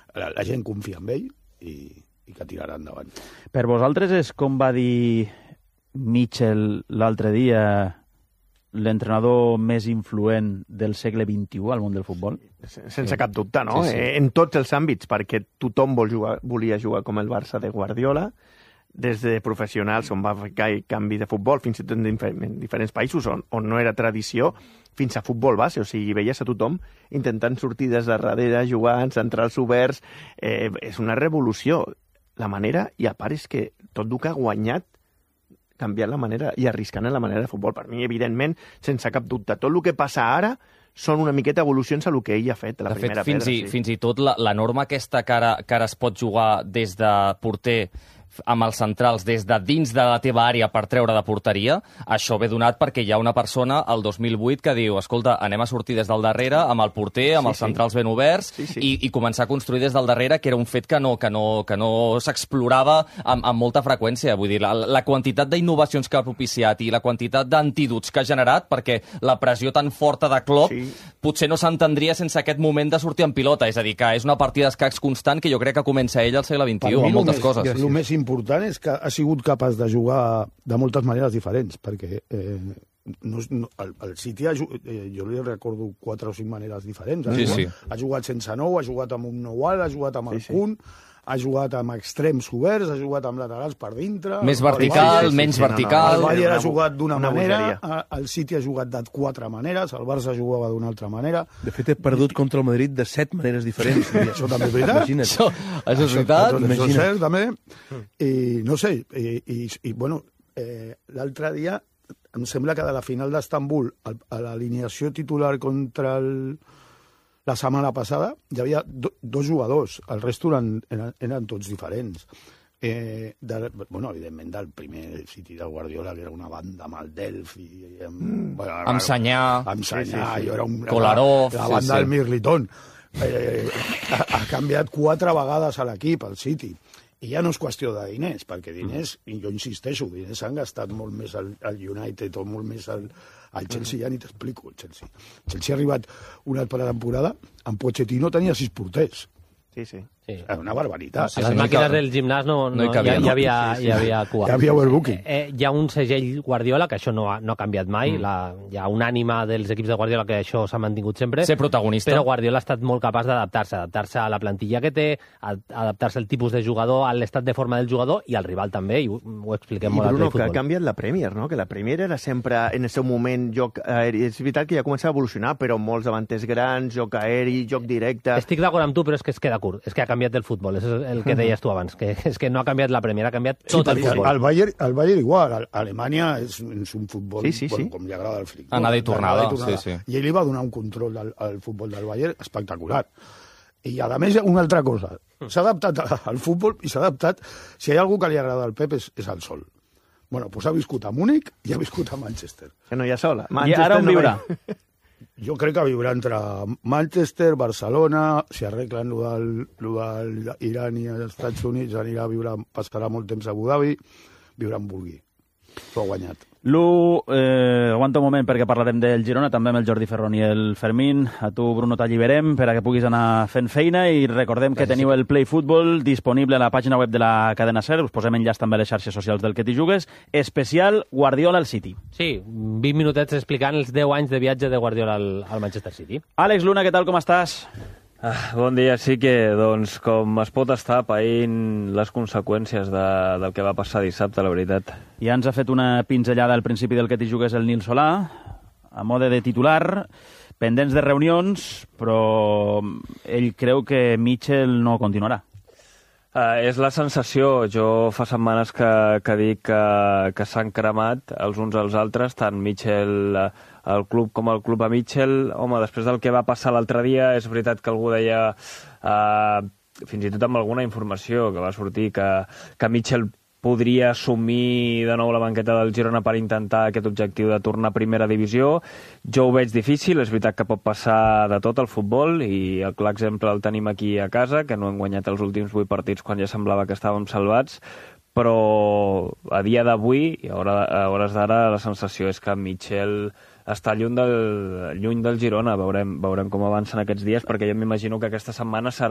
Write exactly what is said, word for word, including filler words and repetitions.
la, la gent confia en ell i, i que tirarà endavant. Per vosaltres és com va dir Mitchell l'altre dia, l'entrenador més influent del segle vint-i-u al món del futbol? Sense cap dubte, no? Sí, sí. En tots els àmbits, perquè tothom vol jugar, volia jugar com el Barça de Guardiola, des de professionals on va fer canvi de futbol, fins i tot en diferents països on, on no era tradició, fins a futbol base, o sigui, veies a tothom intentant sortir des de darrere, jugant, centrals oberts, eh, és una revolució. La manera, i a part és que tot el que ha guanyat canviant la manera i arriscant en la manera de futbol. Per mi, evidentment, sense cap dubte, tot el que passa ara són una miqueta evolucions a el que ell ha fet, la de primera fet, fins pedra. I, sí. Fins i tot la, la norma aquesta que ara, que ara es pot jugar des de porter amb els centrals des de dins de la teva àrea per treure de porteria, això ve donat perquè hi ha una persona el dos mil vuit que diu, escolta, anem a sortir des del darrere amb el porter, amb sí, els sí. centrals ben oberts sí, sí. I, i començar a construir des del darrere, que era un fet que no, que no, que no s'explorava amb, amb molta freqüència. Vull dir, la, la quantitat d'innovacions que ha propiciat i la quantitat d'antídots que ha generat, perquè la pressió tan forta de Klopp sí. potser no s'entendria sense aquest moment de sortir en pilota. És a dir, que és una partida d'escacs constant que jo crec que comença ell al segle vint-i-u, amb moltes més, coses. El més important és que ha sigut capaç de jugar de moltes maneres diferents, perquè eh, no, no, el, el City, ha, eh, jo li recordo quatre o cinc maneres diferents. Ha, sí, jugat, sí. ha jugat sense nou, ha jugat amb un nou alt, ha jugat amb el sí, punt, sí. ha jugat amb extrems oberts, ha jugat amb laterals per dintre... Més vertical, Bayern, menys sí, sí, vertical... El Bayern ha jugat d'una manera, bogeria. el City ha jugat de quatre maneres, el Barça jugava d'una altra manera... De fet, he perdut contra el Madrid de set maneres diferents. I això també és veritat. Imagina't. Això, això és veritat? Això, això és cert, també. I no sé, i, i, i bueno, eh, l'altre dia em sembla que de la final d'Estambul a l'alineació titular contra el... La setmana passada hi havia do, dos jugadors, el resto eren, eren, eren tots diferents. Eh, de, bueno, evidentment, del primer City del Guardiola, que era una banda amb el Delphi, amb, mm. bueno, amb Sanyà, amb Sanyà, sí, sí, sí. Era un, Kolarov, la, la banda sí, sí. del Mirliton. Eh, ha, ha canviat quatre vegades a l'equip, el City. I ja no és qüestió de diners, perquè diners, mm. i jo insisteixo, diners s'han gastat molt més al, al United o molt més al, al Chelsea, ja ni t'explico, el Chelsea. El Chelsea ha arribat una altra temporada, amb Pochettino tenia sis porters. Sí, sí. Sí. Era una barbaritat. A les màquines del gimnàs no, no, no hi cabia, hi, hi, havia, sí, sí. hi havia cua. Hi havia overbooking. Eh, eh, hi ha un segell Guardiola, que això no ha, no ha canviat mai. Mm. La, hi ha un ànima dels equips de Guardiola que això s'ha mantingut sempre. Ser protagonista. Però Guardiola ha estat molt capaç d'adaptar-se, adaptar-se a la plantilla que té, adaptar-se al tipus de jugador, a l'estat de forma del jugador i al rival també, i ho, ho expliquem I molt Bruno, al futbol. que ha canviat la Premier, no? Que la Premier era sempre, en el seu moment, joc aeri. És veritat que ja comença a evolucionar, però molts davanters grans, joc aeri, joc directe... Estic d'acord amb tu, però és que es queda curt. És que ha canviat el futbol. És el que deies tu abans, que és que no ha canviat la Premier, ha canviat tot sí, el futbol. El Bayern, el Bayern igual, a Alemanya és, és un futbol, sí, sí, sí. Bueno, com li agrada el fric. Anada i tornada, sí, sí. I ell li va donar un control al, al futbol del Bayern espectacular. I a més, una altra cosa, s'ha adaptat al futbol i s'ha adaptat, si hi ha algú que li agrada al Pep és, és el sol. Bueno, doncs ha viscut a Múnich i ha viscut a Manchester. Que no hi ha sola. I ara on viurà? Jo crec que viurà entre Manchester, Barcelona, si arreglen lo del, lo del Iran i els Estats Units, anirà a viure, passarà molt temps a Abu Dhabi, viurà en vulgui. S'ho ha guanyat. Lu, eh, aguanta un moment perquè parlarem del Girona, també amb el Jordi Ferron i el Fermín. A tu, Bruno, t'alliberem per a que puguis anar fent feina i recordem que teniu el Play Football disponible a la pàgina web de la cadena SER. Us posem enllaç també a les xarxes socials del que t'hi jugues. Especial Guardiola al City. Sí, vint minutets explicant els deu anys de viatge de Guardiola al, al Manchester City. Àlex Luna, què tal, com estàs? Ah, bon dia, sí que, doncs, com es pot estar païnt les conseqüències de, del que va passar dissabte, la veritat. Ja ens ha fet una pinzellada al principi del que t'hi jugues el Nil Solà, a mode de titular, pendents de reunions, però ell creu que Mitchell no continuarà. Uh, és la sensació. Jo fa setmanes que, que dic que, que s'han cremat els uns als altres, tant Mitchell, el club com el club a Mitchell. Home, després del que va passar l'altre dia, és veritat que algú deia, uh, fins i tot amb alguna informació que va sortir, que, que Mitchell podria assumir de nou la banqueta del Girona per intentar aquest objectiu de tornar a primera divisió. Jo ho veig difícil, és veritat que pot passar de tot al futbol i el clar exemple el tenim aquí a casa, que no hem guanyat els últims vuit partits quan ja semblava que estàvem salvats, però a dia d'avui, i a hores d'ara, la sensació és que Mitchell està lluny del, lluny del Girona. Veurem, veurem com avancen aquests dies, perquè jo m'imagino que aquesta setmana serà